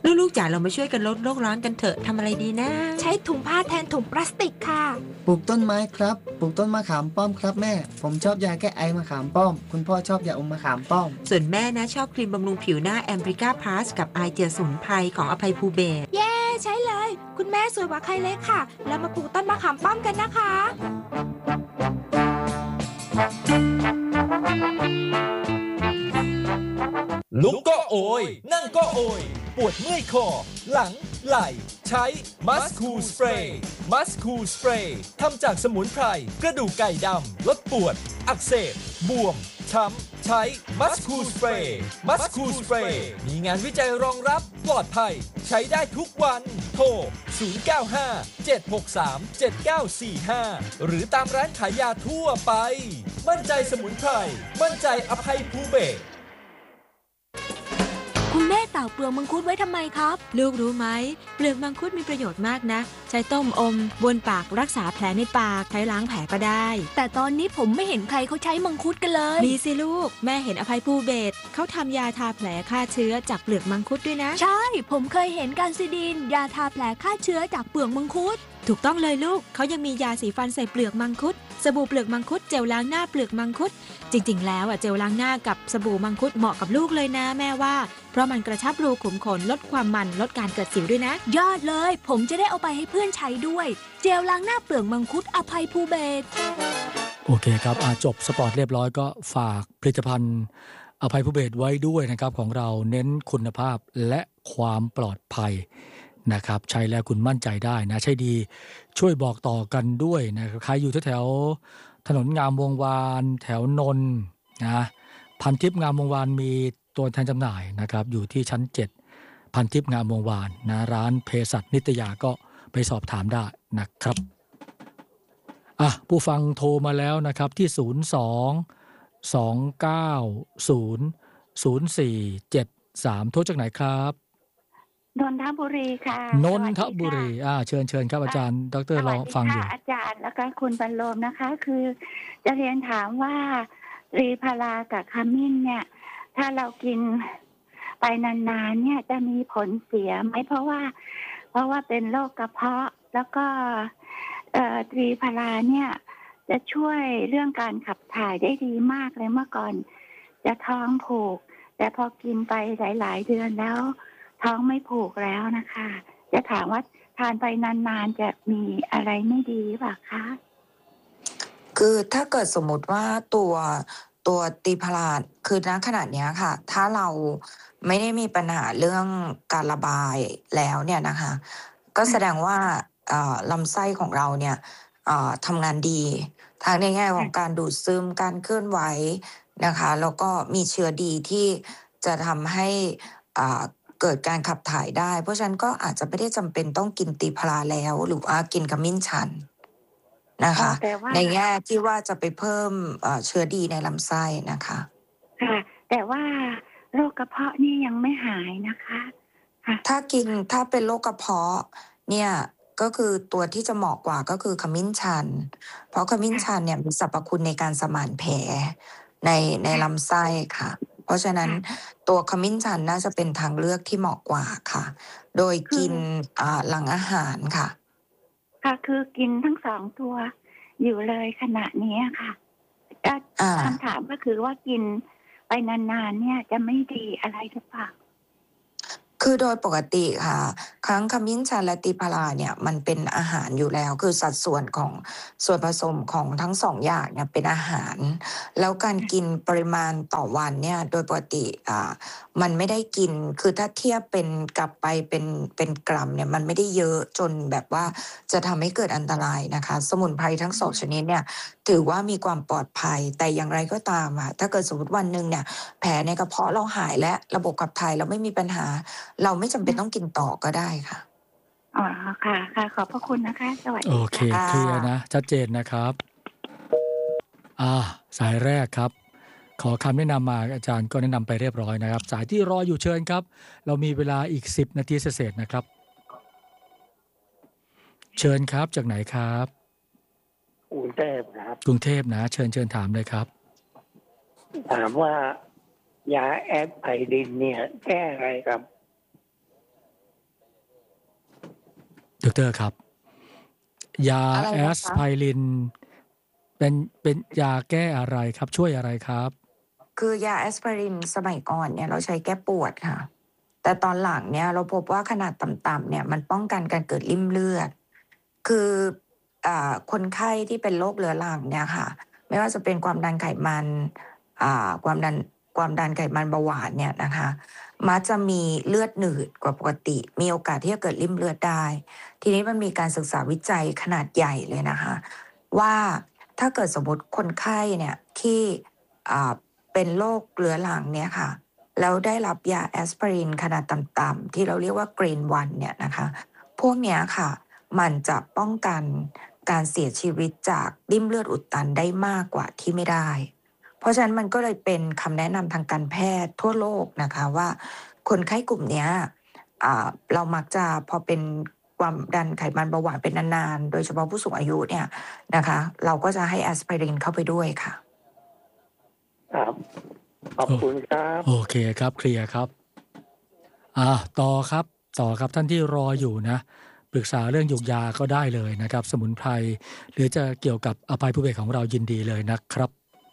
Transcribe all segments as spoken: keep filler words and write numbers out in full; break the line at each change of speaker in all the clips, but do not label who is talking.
ลูกๆจ๋าเรามาช่วยกันลดโลกร้อนกันเถอะทำอะไรดีนะ
ใช้ถุงผ้าแทนถุงพลาสติกค่ะ
ปลูกต้นไม้ครับปลูกต้นมะขามป้อมครับแม่ผมชอบยาแก้ไอมะขามป้อมคุณพ่อชอบยาอมมะขามป้อม
ส่วนแม่นะชอบครีมบำรุงผิวหน้าแอมบริก้าพลัสกับไอเจียสมุนไพรของอภัยภูเบศร
เย้ใช้เลยคุณแม่สวยกว่าใครเลยค่ะแล้วมาปลูกต้นมะขามป้อมกันนะคะ
ลุกก็โอยนั่งก็โอยปวดเมื่อยคอหลังไหล่ใช้มัสคูลสเปรย์มัสคูลสเปรย์ทำจากสมุนไพรกระดูกไก่ดำลดปวดอักเสบบวมช้ำใช้มัสคูลสเปรย์มัสคูลสเปรย์มีงานวิจัยรองรับปลอดภัยใช้ได้ทุกวันโทรศูนย์ เก้า ห้า เจ็ด หก สาม เจ็ด เก้า สี่ ห้าหรือตามร้านขายยาทั่วไปมั่นใจสมุนไพรมั่นใจอภัยภูเบศร
คุณแม่ตากเปลือกมังคุดไว้ทำไมครับ
ลูกรู้ไหมเปลือกมังคุดมีประโยชน์มากนะใช้ต้มอมบ้วนปากรักษาแผลในปากใช้ล้างแผลก็ได้
แต่ตอนนี้ผมไม่เห็นใครเขาใช้มังคุดกันเลย
มีสิลูกแม่เห็นอภัยภูเบศรเขาทำยาทาแผลฆ่าเชื้อจากเปลือกมังคุดด้วยนะ
ใช่ผมเคยเห็นการซิดินยาทาแผลฆ่าเชื้อจากเปลือกมังคุด
ถูกต้องเลยลูกเขายังมียาสีฟันใส่เปลือกมังคุดสบู่เปลือกมังคุดเจลล้างหน้าเปลือกมังคุดจริงๆแล้วอ่ะเจลล้างหน้ากับสบู่มังคุดเหมาะกับลูกเลยนะแม่ว่าเพราะมันกระชับรูขุมขนลดความมันลดการเกิดสิวด้วยนะ
ยอดเลยผมจะได้เอาไปให้เพื่อนใช้ด้วยเจลล้างหน้าเปลือกมังคุดอภัยภูเบศร
โอเคครับจบสปอร์ตเรียบร้อยก็ฝากผลิตภัณฑ์อภัยภูเบศรไว้ด้วยนะครับของเราเน้นคุณภาพและความปลอดภัยนะครับใช้แล้วคุณมั่นใจได้นะใช่ดีช่วยบอกต่อกันด้วยนะครับใครอยู่แถวถนนงามวงวานแถวนนท์นะพันทิพย์งามวงวานมีตัวแทนจำหน่ายนะครับอยู่ที่ชั้นเจ็ดพันทิพย์งามวงวานนะร้านเภสัชนิตยาก็ไปสอบถามได้นะครับอ่ะผู้ฟังโทรมาแล้วนะครับที่ศูนย์ สอง สอง เก้า ศูนย์ ศูนย์ สี่ เจ็ด สามโทรจากไหนครับ
นนทบุรีค่ะ
นนทบุรีอ่าเชิญเชิญครับอาจารย์ดรรอฟังอยู่
อาจารย์แล้วก็คุณบรรลมนะคะคือจะเรียนถามว่ารีพารากับขมิ้นเนี่ยถ้าเรากินไปนานๆเนี่ยจะมีผลเสียไหมเพราะว่าเพราะว่าเป็นโรคกระเพาะแล้วก็เอ่อรีพาราเนี่ยจะช่วยเรื่องการขับถ่ายได้ดีมากเลยเมื่อก่อนจะท้องผูกแต่พอกินไปหลายๆเดือนแล้วท้องไม่ผูกแล้วนะคะจะถามว่าทานไปนานๆจะมีอะไรไม่ดีหรือเปล่าคะ
คือถ้าเกิดสมมติว่าตัวตัวตีพาราคือณขณะนี้ค่ะถ้าเราไม่ได้มีปัญหาเรื่องการระบายแล้วเนี่ยนะคะก็แสดงว่าลำไส้ของเราเนี่ยทำงานดีทางในแง่ของการดูดซึมการเคลื่อนไหวนะคะแล้วก็มีเชื้อดีที่จะทำให้เกิดการขับถ่ายได้เพราะฉะนั้นก็อาจจะไม่ได้จำเป็นต้องกินตีพาราแล้วหรือว่ากินขมิ้นชันนะคะในแง่ที่ว่าจะไปเพิ่มเชื้อดีในลำไส้นะคะ
ค่ะแต่ว่าโรคกระเพาะนี่ยังไม่หายนะคะ
ถ้ากินถ้าเป็นโรคกระเพาะเนี่ยก็คือตัวที่จะเหมาะกว่าก็คือขมิ้นชันเพราะขมิ้นชันเนี่ยมีสรรพคุณในการสมานแผลในในลำไส้ค่ะเพราะฉะนั้นตัวขมิ้นชันน่าจะเป็นทางเลือกที่เหมาะกว่าค่ะโดยกินหลังอาหารค่ะ
ค่ะคือกินทั้งสองตัวอยู่เลยขณะนี้ค่ะคำถามก็คือว่ากินไปนานๆเนี่ยจะไม่ดีอะไรหรือเปล่า
คือโดยปกติค่ะทั้งขมิ้นชันและตีพาราเนี่ยมันเป็นอาหารอยู่แล้วคือสัดส่วนของส่วนผสมของทั้งสองอย่างเนี่ยเป็นอาหารแล้วการกินปริมาณต่อวันเนี่ยโดยปกติอ่ามันไม่ได้กินคือถ้าเทียบเป็นกลับไปเป็นเป็นกรัมเนี่ยมันไม่ได้เยอะจนแบบว่าจะทำให้เกิดอันตรายนะคะสมุนไพรทั้งสองชนิดเนี่ยถือว่ามีความปลอดภัยแต่อย่างไรก็ตามอ่ะถ้าเกิดสมมติวันนึงเนี่ยแผลในกระเพาะเราหายและระบบขับถ่ายเราไม่มีปัญหาเราไม่จำเป็นต้องกินต่อก็ได้ค่ะ
อ๋อค่ะค่ะขอบพระคุณนะคะสวัสดี
โอเคเคลียร์นะชัดเจนนะครับอ่าสายแรกครับขอคำแนะนำมาอาจารย์ก็แนะนำไปเรียบร้อยนะครับสายที่รออยู่เชิญครับเรามีเวลาอีกสิบนาทีเศษๆนะครับเชิญครับจากไหนครับ
กรุงเทพครับ
กรุงเทพนะเชิญเชิญถามเลยครับ
ถามว่ายาแอสไพรินเนี่ยแก้อะไรครับ
ดรครับ ยา
อะไร
แอ
นะ
ส
คะ
ไพรินเป็นเป็นยาแก้อะไรครับ ช่วยอะไรครับ?
คือยาแอสไพรินสมัยก่อนเนี่ยเราใช้แก้ปวดค่ะ แต่ตอนหลังเนี่ยเราพบว่าขนาดต่ำๆเนี่ยมันป้องกันการเกิดริ่มเลือด คืออ่าคนไข้ที่เป็นโรคเรื้อรังเนี่ยค่ะ ไม่ว่าจะเป็นความดันไขมันอ่าความดันความดันไขมันเบาหวานเนี่ยนะคะ มักจะมีเลือดหนืดกว่าปกติ มีโอกาสที่จะเกิดริ่มเลือดได้ ทีนี้มันมีการศึกษาวิจัยขนาดใหญ่เลยนะคะ ว่าถ้าเกิดสมมุติคนไข้เนี่ยที่อ่าเป็นโรคเรื้อรังเนี่ยค่ะ แล้วได้รับยาแอสไพรินขนาดต่ำๆที่เราเรียกว่า Grade วันเนี่ยนะคะ พวกเนี้ยค่ะ มันจะป้องกันการเสียชีวิตจากริ่มเลือดอุดตันได้มากกว่าที่ไม่ได้ เพราะฉะนั้นมันก็เลยเป็นคำแนะนำทางการแพทย์ทั่วโลกนะคะว่า คนไข้กลุ่มเนี้ยอ่าเรามักจะพอเป็นความดันไขมันเบาหวานเป็นนานๆ โดยเฉพาะผู้สูงอายุเนี่ยนะคะ เราก็จะให้แอสไพรินเข้าไปด้วยค่ะ
ครับ ขอบคุณครับ
โอเคครับ เคลียร์ครับ อ่า ต่อครับ ต่อครับ ท่านที่รออยู่นะ ปรึกษาเรื่องหยูกยาก็ได้เลยนะครับ สมุนไพร หรือจะเกี่ยวกับอภัยภูเบศรของเรายินดีเลยนะครับ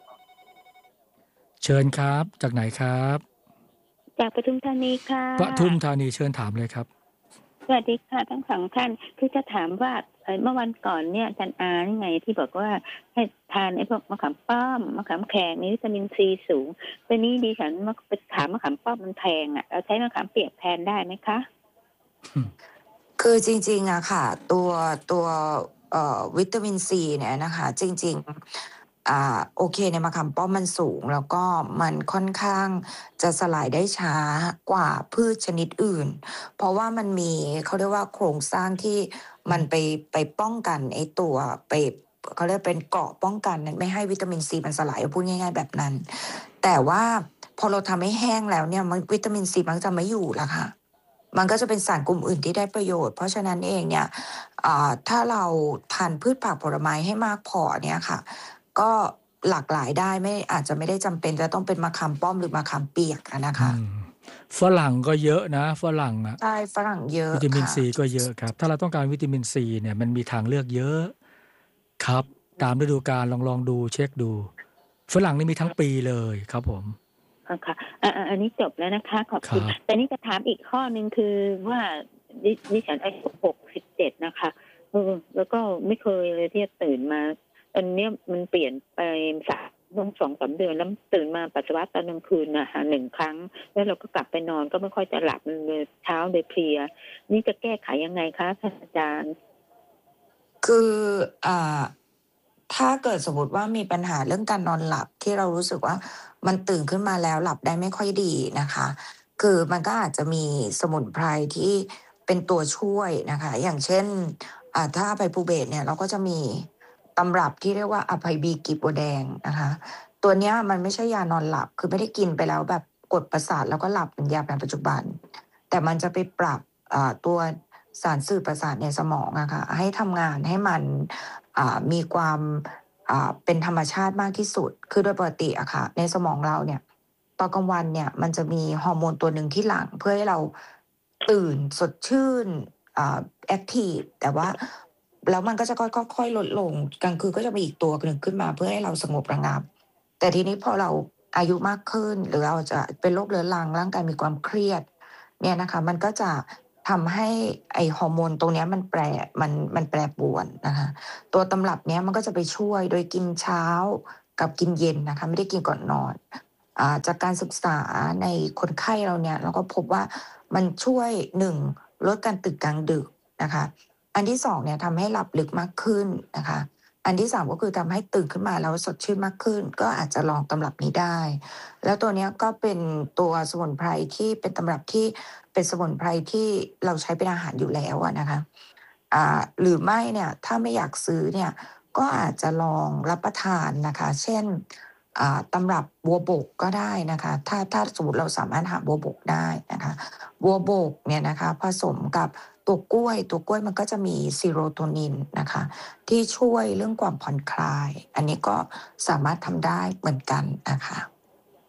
เชิญครับ จากไหนครับ?
จากปทุมธานีค่ะ
ปทุมธานี เชิญถามเลยครับ
สวัสดีค่ะ ทั้ง สอง ท่าน คือจะถามว่า เอ่อ เมื่อวันก่อนเนี่ยอาจารย์อานี่ไงที่บอกว่าให้ทานไอ้พวกมะขามป้อม มะขามแขกมีวิตามินซีสูง ตอนนี้ดิฉันมะ ไปถามมะขามป้อมมันแพงอะ เราใช้มะขามเปียกแทนได้ไหมคะ?
คือจริง ๆ อะค่ะ ตัว ตัว เอ่อ วิตามินซีเนี่ยนะคะ จริง ๆ อ่า โอเค ในมะขามป้อมมันสูง แล้วก็มันค่อนข้างจะสลายได้ช้ากว่าพืชชนิดอื่น เพราะว่ามันมี เขาเรียกว่า โครงสร้างที่มันไป ไปป้องกันไอ้ตัว ไป เขาเรียกเป็นเกราะป้องกันไม่ให้วิตามินซีมันสลาย พูดง่าย ๆ แบบนั้น แต่ว่าพอเราทำให้แห้งแล้วเนี่ย มัน วิตามินซีมันก็จะไม่อยู่แล้วค่ะ มันก็จะเป็นสารกลุ่มอื่นที่ได้ประโยชน์ เพราะฉะนั้นเองเนี่ย อ่า ถ้าเราทานพืชผักผลไม้ให้มากพอเนี่ยค่ะ ก็หลากหลายได้ ไม่ อาจจะไม่ได้จำเป็นจะต้องเป็นมะขามป้อมหรือมะขามเปียกอะนะ
อื
คะ
ม ฝรั่งก็เยอะนะ ฝรั่งอะ
ใช่ ฝรั่งเยอะ
วิตามิน
ค่ะ
ซีก็เยอะครับ ถ้าเราต้องการวิตามินซีเนี่ย มันมีทางเลือกเยอะ ครับ ตามฤดูกาลลอง ลองดู เช็กดู ฝรั่งนี่มีทั้งปีเลยครับผม
อ๋อ ค่ะ อา ๆ อันนี้จบแล้วนะคะ ขอบ
ค
คุณ
รับ
แต่นี่จะถามอีกข้อหนึ่งคือว่า ดิ ดิฉันอายุ หกสิบเจ็ด น่ะค่ะ เออ แล้วก็ไม่เคยเลยที่จะตื่นมา ตอนเนี้ยมันเปลี่ยนไป สาม ช่วง สองสาม เดือน แล้วตื่นมาปัสสาวะตอนกลางคืนน่ะค่ะ หนึ่ง ครั้ง แล้วเราก็กลับไปนอนก็ไม่ค่อยจะหลับเลย เช้าเลยเพลีย นี่จะแก้ไขยังไงคะท่านอาจารย์?
คือ อ่า ถ้าเกิดสมมุติว่ามีปัญหาเรื่องการนอนหลับที่เรารู้สึกว่า มันตื่นขึ้นมาแล้วหลับได้ไม่ค่อยดีนะคะ คือมันก็อาจจะมีสมุนไพรที่เป็นตัวช่วยนะคะ อย่างเช่น อ่า ถ้าอภัยภูเบศรเนี่ยเราก็จะมีตำรับที่เรียกว่าอภัยบีกลีบบัวแดงนะคะ ตัวเนี้ยมันไม่ใช่ยานอนหลับ คือไม่ได้กินไปแล้วแบบกดประสาทแล้วก็หลับเหมือนยาแผนปัจจุบัน แต่มันจะไปปรับ อ่า ตัวสารสื่อประสาทในสมองอะค่ะ ให้ทำงานให้มัน อ่า มีความ อ่า เป็นธรรมชาติมากที่สุด คือโดยปกติอะค่ะ ในสมองเราเนี่ย ตอนกลางวันเนี่ยมันจะมีฮอร์โมนตัวหนึ่งที่หลั่งเพื่อให้เราตื่นสดชื่น อ่า แอ็กทิฟ แต่ว่า แล้วมันก็จะค่อย ค่อย ๆ ลดลง กลางคืนก็จะมีอีกตัวหนึ่งขึ้นมาเพื่อให้เราสงบระงับ แต่ทีนี้พอเราอายุมากขึ้น หรือเราจะเป็นโรคเรื้อรัง ร่างกายมีความเครียด เนี่ยนะคะ มันก็จะทำให้ไอ้ฮอร์โมนตรงเนี้ยมันแปร มัน มันแปรปรวนนะคะ ตัวตำรับเนี้ยมันก็จะไปช่วยโดยกินเช้ากับกินเย็นนะคะ ไม่ได้กินก่อนนอน อ่า จากการศึกษาในคนไข้เราเนี่ย เราก็พบว่ามันช่วย หนึ่ง ลดการตื่นกลางดึกนะคะ อันที่ สอง เนี่ยทำให้หลับลึกมากขึ้นนะคะ อันที่ สาม ก็คือทำให้ตื่นขึ้นมาแล้วสดชื่นมากขึ้น ก็อาจจะลองตำรับนี้ได้ แล้วตัวเนี้ยก็เป็นตัวสมุนไพรที่เป็นตำรับที่เป็นสมุนไพรที่เราใช้เป็นอาหารอยู่แล้วอะนะคะ อ่า หรือไม่เนี่ยถ้าไม่อยากซื้อเนี่ยก็อาจจะลองรับประทานนะคะ เช่น อ่า ตำรับบัวบกก็ได้นะคะ ถ้า ถ้าสมมุติเราสามารถหาบัวบกได้นะคะ บัวบกเนี่ยนะคะผสมกับตัวกล้วย ตัวกล้วยมันก็จะมี Serotonin นะคะ ที่ช่วยเรื่องความผ่อนคลาย อันนี้ก็สามารถทำได้เหมือนกันนะคะ
เ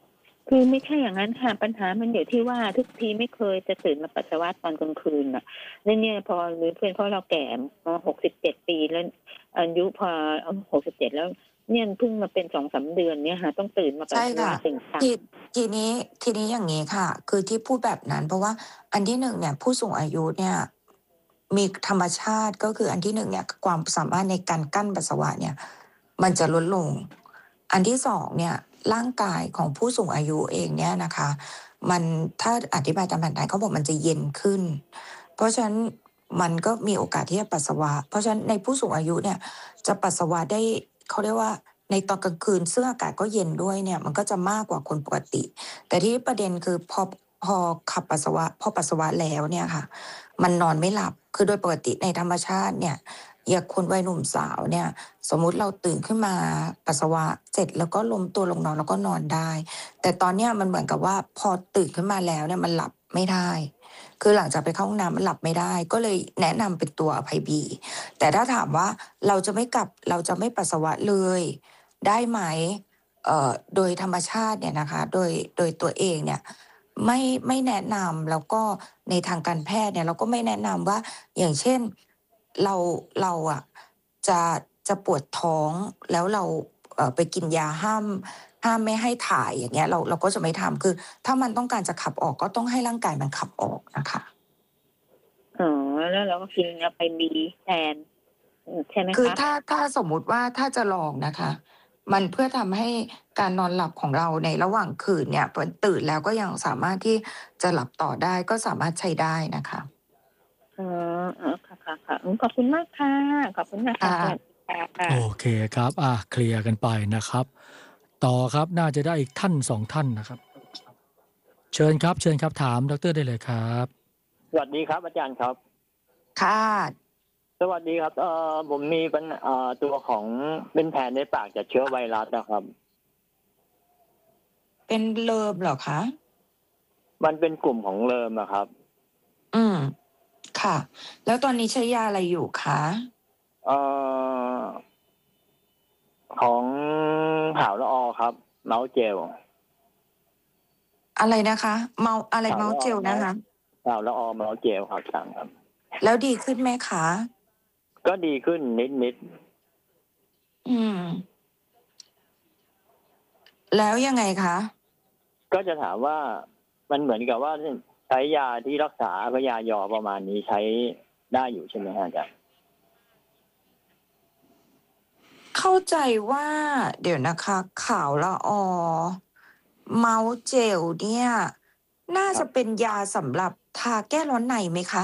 คือไม่ใช่อย่างนั้นค่ะปัญหามันอยู่ที่ว่าทุกทีไม่เคยจะตื่นมาปัสสาวะตอนกลางคืนอ่ะแล้วเนี่ยพอหรือเพื่อนเพราะเราแก่มาหกสิบเจ็ดปีแล้วอายุพอหกสิบเจ็ดแล้วเนี่ยเพิ่งมาเป็นสองสามเดือนเนี่ยค่ะต้องตื่นมาปัส
ใช่
สาวะ
ค่ะ
ตื่นเช้า
ทีทีนี้ทีนี้อย่างนี้ค่ะ คือที่พูดแบบนั้น เพราะว่าอันที่หนึ่งเนี่ยผู้สูงอายุเนี่ยมีธรรมชาติก็คืออันที่หนึ่งเนี่ยความสามารถในการกั้นปัสสาวะเนี่ยมันจะลดลง อันที่สองเนี่ยร่างกายของผู้สูงอายุเองเนี่ยนะคะ มันถ้าอธิบายตามแผนไทยเขาบอกมันจะเย็นขึ้น เพราะฉะนั้นมันก็มีโอกาสที่จะปัสสาวะ เพราะฉะนั้นในผู้สูงอายุเนี่ยจะปัสสาวะได้เขาเรียกว่าในตอนกลางคืนซึ่งอากาศก็เย็นด้วยเนี่ยมันก็จะมากกว่าคนปกติ แต่ที่ประเด็นคือพอพอขับปัสสาวะพอปัสสาวะแล้วเนี่ยค่ะ มันนอนไม่หลับคือโดยปกติในธรรมชาติเนี่ยอย่างคนวัยหนุ่มสาวเนี่ยสมมุติเราตื่นขึ้นมาปัสสาวะเสร็จแล้วก็ล้มตัวลงนอนแล้วก็นอนได้ แต่ตอนเนี้ยมันเหมือนกับว่าพอตื่นขึ้นมาแล้วเนี่ยมันหลับไม่ได้ คือหลังจากไปเข้าห้องน้ำมันหลับไม่ได้ ก็เลยแนะนำเป็นตัวอภัยบีแต่ถ้าถามว่าเราจะไม่กลับเราจะไม่ปัสสาวะเลยได้ไหมเอ่อโดยธรรมชาติเนี่ยนะคะโดยโดยตัวเองเนี่ยไม่ไม่แนะนำแล้วก็ในทางการแพทย์เนี่ยเราก็ไม่แนะนำว่าอย่างเช่นเราเราอ่ะจะจะปวดท้องแล้วเราเอ่อไปกินยาห้ามห้ามไม่ให้ถ่ายอย่างเงี้ยเราเราก็จะไม่ทำคือถ้ามันต้องการจะขับออกก็ต้องให้ร่างกายมันขับออกนะคะ
อ๋อแล้วเราก็กินยาไปบีแทนใช่ไหมคะ
คือถ้าถ้าสมมุติว่าถ้าจะลองนะคะมันเพื่อทำให้การนอนหลับของเราในระหว่างคืนเนี่ยตื่นแล้วก็ยังสามารถที่จะหลับต่อได้ก็สามารถใช้ได้นะคะ
อ๋อค่ะค่ะค่ะขอบคุณมากค่ะขอบคุณนะคะ
โอเคครับอ่ะเคลียร์กันไปนะครับต่อครับน่าจะได้อีกท่านสองท่านนะครับเชิญครับเชิญครับถามดรได้เลยครับ
สวัสดีครับอาจารย์ครับ
ค่ะ
สวัสดีครับเอ่อผมมีปัญเอ่อตัวของเป็นแผลในปากจากเชื้อไวรัสนะครับ
เป็นเลิมเหรอคะ
มันเป็นกลุ่มของเลิมอะครับ
อืมค่ะแล้วตอนนี้ใช้ยาอะไรอยู่คะ
เอ่อของหาวละออครับเมาส์เจล
อะไรนะคะเมาอะไรเมาส์เจลนะคะ
หาวละออเมาส์เจลครับสั่งครับ
แล้วดีขึ้นไหมคะ
ก็ดีขึ้นนิดนิด
อืมแล้วยังไงคะ
ก็จะถามว่ามันเหมือนกับว่าใช้ยาที่รักษาพยายอประมาณนี้ใช้ได้อยู่ใช่ไหมฮะอาจารย์
เข้าใจว่าเดี๋ยวนะคะขาวละออเมาส์เจลเนี่ยน่าจะเป็นยาสำหรับทาแก้ร้อนในไหมคะ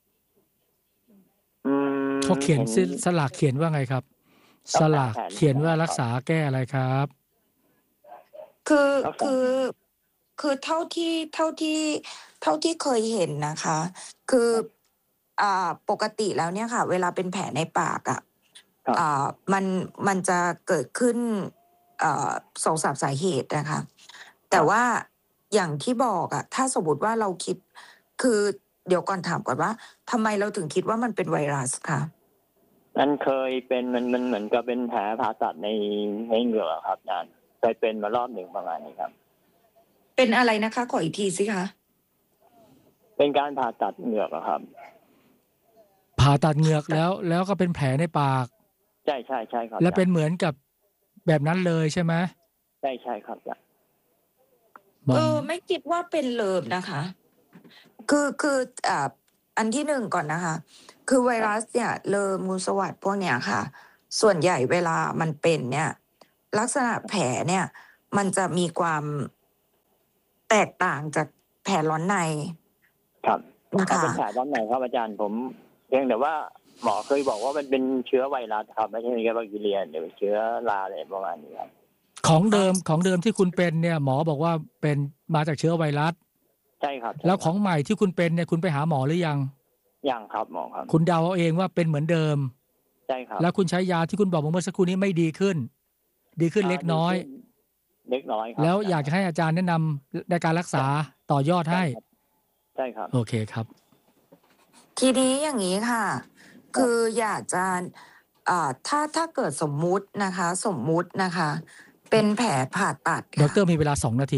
เขาเขียนสลากเขียนว่าไงครับสลากเขียนว่ารักษาแก้อะไรครับ
คือคือคือเท่าที่เท่าที่เท่าที่เคยเห็นนะคะคืออ่าปกติแล้วเนี่ยค่ะเวลาเป็นแผลในปากอ่ะอ่ามันมันจะเกิดขึ้นอ่าสองสามสาเหตุนะคะแต่ว่าอย่างที่บอกอ่ะถ้าสมมติว่าเราคิดคือเดี๋ยวก่อนถามก่อนว่าทำไมเราถึงคิดว่ามันเป็นไวรัสคะ
มันเคยเป็นมันมันเหมือนกับเป็นแผลผ่าตัดในในเหงือกครับอาจารย์เคยเป็นมารอบหนึ่งประมาณนี้ครับ
เป็นอะไรนะคะขออีกทีสิคะ
เป็นการผ่าตัดเหงือกครับ
ผ่าตัดเหงือกแล้วแล้วก็เป็นแผลในปาก
ใช่ใช่ใช่ครับ
แล้วเป็นเหมือนกับแบบนั้นเลยใช่ไหม
ใช่ใช่ครับ
เออไม่คิดว่าเป็นเลิมนะคะคือคืออ่าอันที่หนึ่งก่อนนะคะคือไวรัสเนี่ยเลิมงูสวัสด์พวกเนี้ยค่ะส่วนใหญ่เวลามันเป็นเนี่ยลักษณะแผลเนี่ยมันจะมีความแตกต่างจากแผลร้อนใน
ครับนะคะเป็นแผลร้อนในครับอาจารย์ผมเพียงแต่ว่าหมอเคยบอกว่ามันเป็นเชื้อไวรัสครับไม่ใช่แค่แบคทีเรียหรือเชื้อราอะไรประมาณนี้ครับ
ของเดิมของเดิมที่คุณเป็นเนี่ยหมอบอกว่าเป็นมาจากเชื้อไวรัส
ใช่ครับ
แล้วของใหม่ที่คุณเป็นเนี่ยคุณไปหาหมอหรือยัง
ยังครับหมอครับ
คุณเดาเอาเองว่าเป็นเหมือนเดิม
ใช่ครับ
แล้วคุณใช้ยาที่คุณบอกเมื่อสักครู่นี้ไม่ดีขึ้นดีขึ้นเล็กน้อย
เล็กน้อยครับ
แล้วอยากจะให้อาจารย์แนะนำในการรักษาต่อยอดให้
ใช่ครับ
โอเคครับ
ทีนี้อย่างนี้ค่ะคืออยากจะอ่าถ้าถ้าเกิดสมมุตินะคะสมมุตินะคะเป็นแผลผ่าตัด
ดรมีเวลาสองนาทีครับ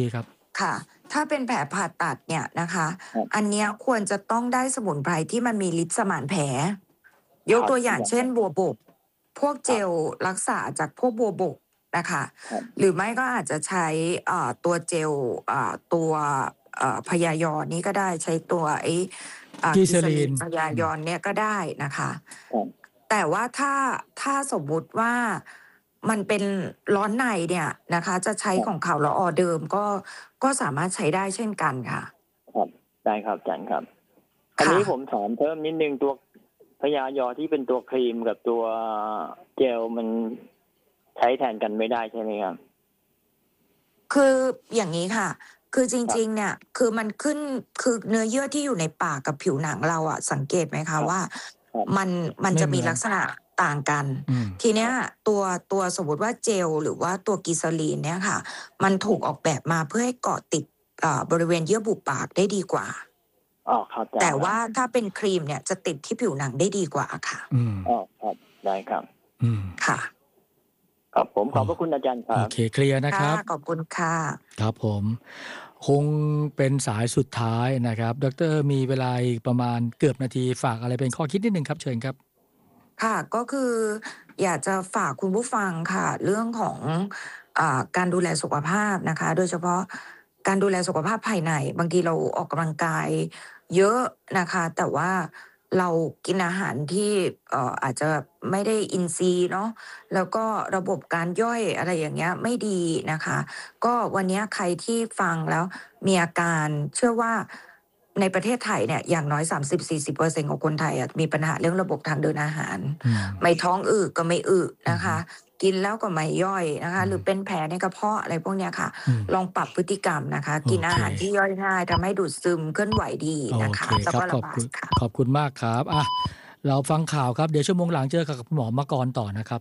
ค่ะถ้าเป็นแผลผ่าตัดเนี่ยนะคะ
ครับ
อันเนี้ยควรจะต้องได้สมุนไพรที่มันมีฤทธิ์สมานแผลยกตัวอย่างเช่นบัวบกพวกเจลรักษาจากพวกบัวบกนะคะ
ครับ
หรือไม่ก็อาจจะใช้เอ่อตัวเจลเอ่อตัวเอ่อพยายอนนี้ก็ได้ใช้ตัวไอ้เอ่อ
กิซาลีน
พยายอนเนี่ยก็ได้นะคะ
ครับ
แต่ว่าถ้าถ้าสมมุติว่ามันเป็นร้อนในเนี่ยนะคะ จะใช้ของเขาละออเดิมก็ก็สามารถใช้ได้เช่นกันค่ะ
ครับได้ครับอาจารย์ครับอันนี้ผมถามเพิ่มนิดนึงตัวพยายอที่เป็นตัวครีมกับตัวเจลมันใช้แทนกันไม่ได้ใช่ไหมครับ
คืออย่างนี้ค่ะ คือจริงๆเนี่ยคือมันขึ้นคือเนื้อเยื่อที่อยู่ในปากกับผิวหนังเราอะสังเกตไหมคะว่า
ครับ
มันมันจะมี
ไม่เหมือน
ลักษณะต่างกัน
อืม
ทีเนี้ยตัวตัวสมมติว่าเจลหรือว่าตัวกิซาลีนเนี่ยค่ะ มันถูกออกแบบมาเพื่อให้เกาะติดเอ่อบริเวณเยื่อบุปากได้ดีกว่า
อ๋อครับอาจารย์
แต่ว่าถ้าเป็นครีมเนี่ยจะติดที่ผิวหนังได้ดีกว่าค่ะ
อืม
อ๋อครับได้ครับ
อืม
ค่ะ
ครับผมขอบพระคุณอาจารย์ค
โอ
รับ
เคเคลียร์นะครับ
ขอบคุณค่ะ
ครับผม คงเป็นสายสุดท้ายนะครับดรมีเวลาอีกประมาณเกือบนาทีฝากอะไรเป็นข้อคิดนิดนึงครับเชิญครับ
ค่ะก็คืออยากจะฝากคุณผู้ฟังค่ะ เรื่องของอาการดูแลสุขภาพนะคะ โดยเฉพาะการดูแลสุขภาพภายในบางทีเราออกกำลังกายเยอะนะคะ แต่ว่าเรากินอาหารที่เอ่ออาจจะไม่ได้อินทรีย์เนาะแล้วก็ระบบการย่อยอะไรอย่างเงี้ยไม่ดีนะคะ ก็วันนี้ใครที่ฟังแล้วมีอาการเชื่อว่าในประเทศไทยเนี่ยอย่างน้อย สามสิบถึงสี่สิบเปอร์เซ็นต์ ของคนไทยอะมีปัญหาเรื่องระบบทางเดินอาหาร
อืม
ไม่ท้องอืดก็ไม่อึนะคะ กินแล้วก็ไม่ย่อยนะคะ หรือเป็นแผลในกระเพาะอะไรพวกเนี้ยค่ะ
อืม
ลองปรับพฤติกรรมนะคะ กิน
โอเค
อาหารที่ย่อยง่ายทำให้ดูดซึมเคลื่อนไหวดี
โอ
นะคะ
เค
แล้ว
ครับ
ก็
ข
ระ
อบ
บา
คุ
ย
ณ
ค่ะ
ขอบคุณมากครับอ่ะเราฟังข่าวครับเดี๋ยวชั่วโมงหลังเจอกับคุณหมอมากรต่อนะครับ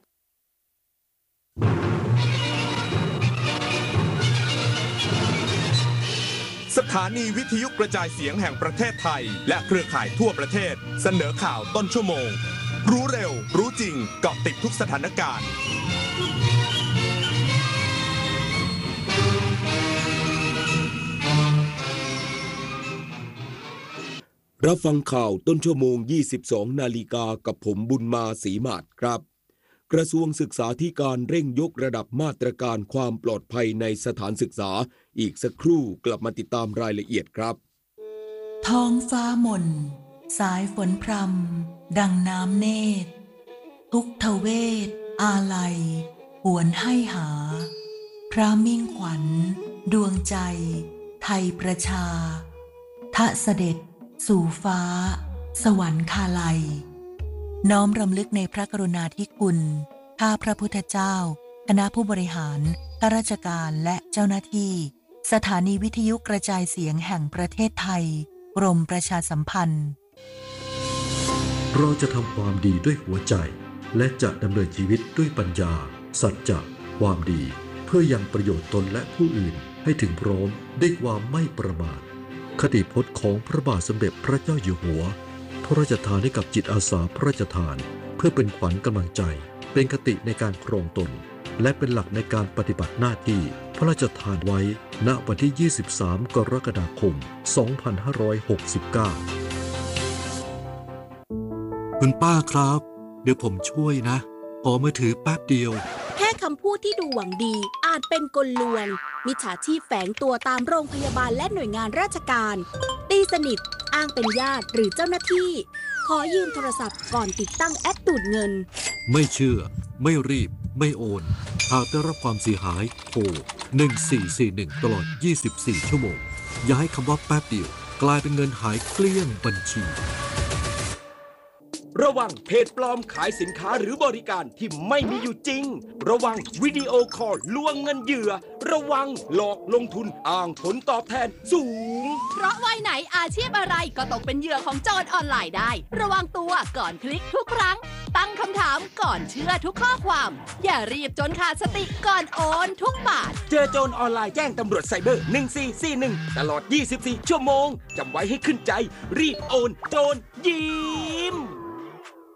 สถานีวิทยุกระจายเสียงแห่งประเทศไทยและเครือข่ายทั่วประเทศเสนอข่าวต้นชั่วโมง รู้เร็ว รู้จริงเกาะติดทุกสถานการณ์
รับฟังข่าวต้นชั่วโมง ยี่สิบสอง นาฬิกากับผมบุญมาศรีมาศครับ กระทรวงศึกษาธิการเร่งยกระดับมาตรการความปลอดภัยในสถานศึกษาอีกสักครู่กลับมาติดตามรายละเอียดครับ
ท้องฟ้าหม่นสายฝนพรำดังน้ำเนตรทุกทเวทอาลัยหวนให้หา พระมิ่งขวัญดวงใจ ไทยประชาทะเสด็จสู่ฟ้า สวรรคาลัย น้อมรำลึกในพระกรุณาธิคุณข้าพระพุทธเจ้าคณะผู้บริหารข้าราชการและเจ้าหน้าที่สถานีวิทยุกระจายเสียงแห่งประเทศไทยกรมประชาสัมพันธ์
เราจะทำความดีด้วยหัวใจและจะดำเนินชีวิตด้วยปัญญาสัจจะความดีเพื่อยังประโยชน์ตนและผู้อื่นให้ถึงพร้อมด้วยความไม่ประมาทคติพจน์ของพระบาทสมเด็จพระเจ้าอยู่หัวพระราชทานให้กับจิตอาสาพระราชทานเพื่อเป็นขวัญกำลังใจเป็นคติในการครองตนและเป็นหลักในการปฏิบัติหน้าที่พระราชทานไว้ณวันที่ ยี่สิบสาม กรกฎาคม สองพันห้าร้อยหกสิบเก้า
คุณป้าครับ เดี๋ยวผมช่วยนะขอมือถือแป๊บเดียว
แค่คำพูดที่ดูหวังดีอาจเป็นกลลวงมิจฉาชีพแฝงตัวตามโรงพยาบาลและหน่วยงานราชการตีสนิทอ้างเป็นญาติหรือเจ้าหน้าที่ขอยืมโทรศัพท์ก่อนติดตั้งแอปดูดเงิน
ไม่เชื่อไม่รีบไม่โอนหากได้รับความเสียหายโทรหนึ่งสี่สี่หนึ่งตลอดยี่สิบสี่ชั่วโมงอย่าให้คำว่าแป๊บเดียวกลายเป็นเงินหายเกลี้ยงบัญชี
ระวังเพจปลอมขายสินค้าหรือบริการที่ไม่มีอยู่จริงระวังวิดีโอคอลลวงเงินเหยื่อระวังหลอกลงทุนอ้างผลตอบแทนสูง
เพราะวัยไหนอาชีพอะไรก็ตกเป็นเหยื่อของโจรออนไลน์ได้ระวังตัวก่อนคลิกทุกครั้งตั้งคำถามก่อนเชื่อทุกข้อความอย่ารีบจนขาดสติก่อนโอนทุกบาท
เจอโจรออนไลน์แจ้งตำรวจไซเบอร์หนึ่งสี่สี่หนึ่งตลอดยี่สิบสี่ชั่วโมงจำไว้ให้ขึ้นใจรีบโอนโจรยิ้ม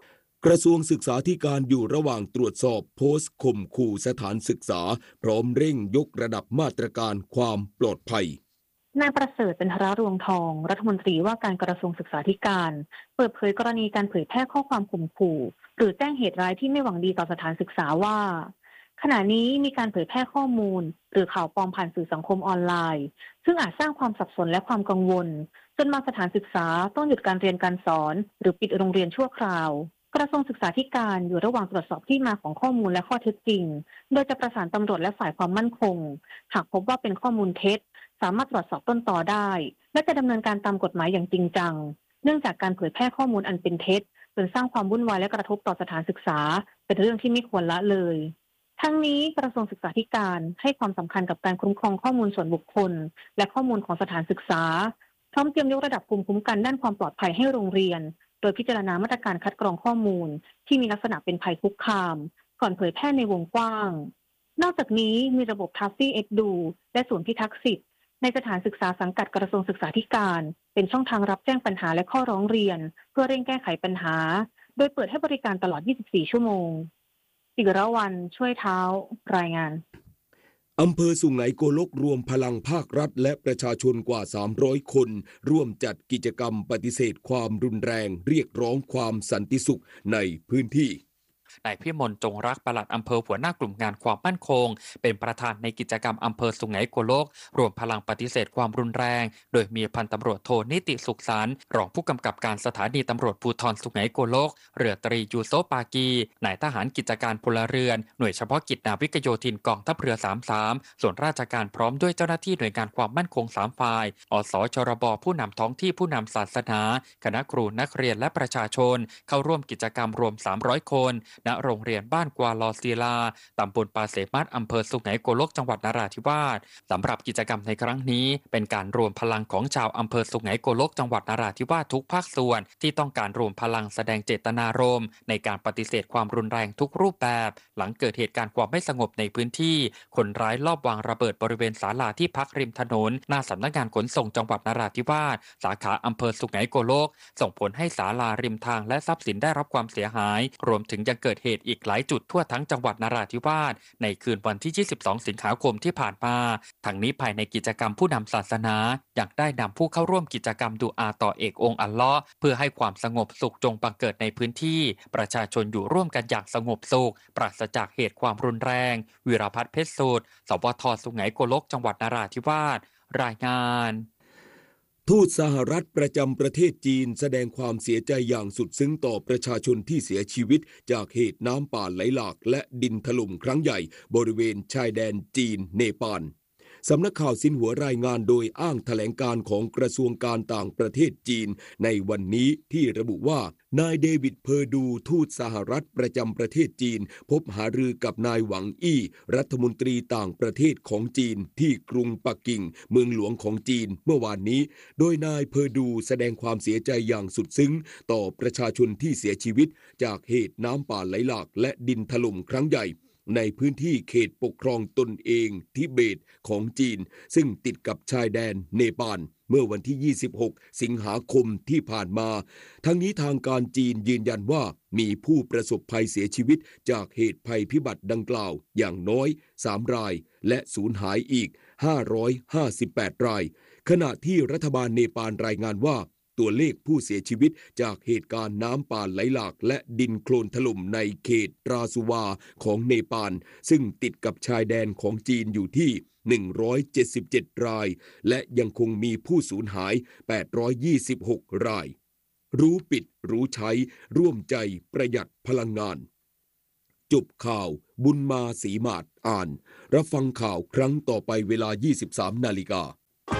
กระทรวงศึกษาธิการอยู่ระหว่างตรวจสอบโพสต์ข่มขู่สถานศึกษาพร้อมเร่งยกระดับมาตรการความปลอดภัย
นายประเสริฐ จันทรรวงทองรัฐมนตรีว่าการกระทรวงศึกษาธิการเปิดเผยกรณีการเผยแพร่ข้อความข่มขู่หรือแจ้งเหตุร้ายที่ไม่หวังดีต่อสถานศึกษาว่าขณะนี้มีการเผยแพร่ข้อมูลหรือข่าวปลอมผ่านสื่อสังคมออนไลน์ซึ่งอาจสร้างความสับสนและความกังวลจนบางสถานศึกษาต้องหยุดการเรียนการสอนหรือปิดโรงเรียนชั่วคราวกระทรวงศึกษาธิการอยู่ระหว่างตรวจสอบที่มาของข้อมูลและข้อเท็จจริงโดยจะประสานตำรวจและฝ่ายความมั่นคงหากพบว่าเป็นข้อมูลเท็จสามารถตรวจสอบต้นตอได้และจะดำเนินการตามกฎหมายอย่างจริงจังเนื่องจากการเผยแพร่ข้อมูลอันเป็นเท็จจนสร้างความวุ่นวายและกระทบต่อสถานศึกษาเป็นเรื่องที่ไม่ควรละเลยทั้งนี้กระทรวงศึกษาธิการให้ความสำคัญกับการคุ้มครองข้อมูลส่วนบุคคลและข้อมูลของสถานศึกษาพร้อมเตรียมยกระดับภูมิคุ้มกันด้านความปลอดภัยให้โรงเรียนโดยพิจารณามาตรการคัดกรองข้อมูลที่มีลักษณะเป็นภัยคุกคามก่อนเผยแพร่ในวงกว้างนอกจากนี้มีระบบ ทัฟฟี่ เอ็กซ์ ดู และศูนย์พิทักษ์สิทธิ์ในสถานศึกษาสังกัดกระทรวงศึกษาธิการเป็นช่องทางรับแจ้งปัญหาและข้อร้องเรียนเพื่อเร่งแก้ไขปัญหาโดยเปิดให้บริการตลอดยี่สิบสี่ชั่วโมงศิรวรรณช่วยเท้ารายงาน
อำเภอสุไหงโกลกรวมพลังภาครัฐและประชาชนกว่าสามร้อยคนร่วมจัดกิจกรรมปฏิเสธความรุนแรงเรียกร้องความสันติสุขในพื้นที่
นายพิมลจงรักปลัดอำเภอหัวหน้ากลุ่มงานความมั่นคงเป็นประธานในกิจกรรมอำเภอสุไหงโกลกรวมพลังปฏิเสธความรุนแรงโดยมีพันตำรวจโทนิติสุขสันต์รองผู้กำกับการสถานีตำรวจภูธรสุไหงโกลกเรือตรียูโซปากีนายทหารกิจการพลเรือนหน่วยเฉพาะกิจนาวิกโยธินกองทัพเรือสามสิบสามส่วนราชการพร้อมด้วยเจ้าหน้าที่หน่วยงานความมั่นคงสามฝ่ายอสชรบผู้นำท้องที่ผู้นำศาสนาคณะครูนักเรียนและประชาชนเข้าร่วมกิจกรรมรวมสามร้อยคนณโรงเรียนบ้านกวาลอศิลาตำบลปาเสมัดอำเภอสุไหงโกลกจังหวัดนราธิวาสสำหรับกิจกรรมในครั้งนี้เป็นการรวมพลังของชาวอำเภอสุไหงโกลกจังหวัดนราธิวาสทุกภาคส่วนที่ต้องการรวมพลังแสดงเจตนารมณ์ในการปฏิเสธความรุนแรงทุกรูปแบบหลังเกิดเหตุการณ์ความไม่สงบในพื้นที่คนร้ายลอบวางระเบิดบริเวณศาลาที่พักริมถนนหน้าสำนักงานขนส่งจังหวัดนราธิวาสสาขาอำเภอสุไหงโกลกส่งผลให้ศาลาริมทางและทรัพย์สินได้รับความเสียหายรวมถึงยังเกิดเหตุอีกหลายจุดทั่วทั้งจังหวัดนราธิวาสในคืนวันที่ยี่สิบสองสิงหาคมที่ผ่านมาทั้งนี้ภายในกิจกรรมผู้นำศาสนายังได้นำผู้เข้าร่วมกิจกรรมดุอาต่อเอกองค์อัลเลาะห์เพื่อให้ความสงบสุขจงบังเกิดในพื้นที่ประชาชนอยู่ร่วมกันอย่างสงบสุขปราศจากเหตุความรุนแรงวิรพัฒน์เพชรสูตรสวทสุไหงโกลกจังหวัดนราธิวาสรายงาน
ทูตสหรัฐประจำประเทศจีนแสดงความเสียใจอย่างสุดซึ้งต่อประชาชนที่เสียชีวิตจากเหตุน้ำป่าไหลหลากและดินถล่มครั้งใหญ่บริเวณชายแดนจีนเนปาลสำนักข่าวซินหัวรายงานโดยอ้างแถลงการของกระทรวงการต่างประเทศจีนในวันนี้ที่ระบุว่านายเดวิดเพอร์ดูทูตสหรัฐประจำประเทศจีนพบหารือกับนายหวังอี้รัฐมนตรีต่างประเทศของจีนที่กรุงปักกิ่งเมืองหลวงของจีนเมื่อวานนี้โดยนายเพอร์ดูแสดงความเสียใจอย่างสุดซึ้งต่อประชาชนที่เสียชีวิตจากเหตุน้ำป่าไหลหลากและดินถล่มครั้งใหญ่ในพื้นที่เขตปกครองตนเองทิเบตของจีนซึ่งติดกับชายแดนเนปาลเมื่อวันที่ยี่สิบหกสิงหาคมที่ผ่านมาทั้งนี้ทางการจีนยืนยันว่ามีผู้ประสบภัยเสียชีวิตจากเหตุภัยพิบัติดังกล่าวอย่างน้อยสามรายและสูญหายอีกห้าร้อยห้าสิบแปดรายขณะที่รัฐบาลเนปาลรายงานว่าตัวเลขผู้เสียชีวิตจากเหตุการณ์น้ำป่าไหลหลากและดินโคลนถล่มในเขตตราสุวาของเนปาลซึ่งติดกับชายแดนของจีนอยู่ที่หนึ่งร้อยเจ็ดสิบเจ็ดรายและยังคงมีผู้สูญหายแปดร้อยยี่สิบหกรายรู้ปิดรู้ใช้ร่วมใจประหยัดพลังงานจบข่าวบุญมาศรีมาศอ่านรับฟังข่าวครั้งต่อไปเวลา ยี่สิบสามนาฬิกา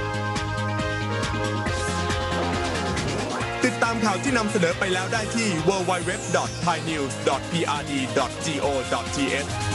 ติดตามข่าวที่นำเสนอไปแล้วได้ที่ ดับเบิลยู ดับเบิลยู ดับเบิลยู ดอท ไทยนิวส์ ดอท พี อาร์ ดี ดอท จี โอ ดอท ที เอช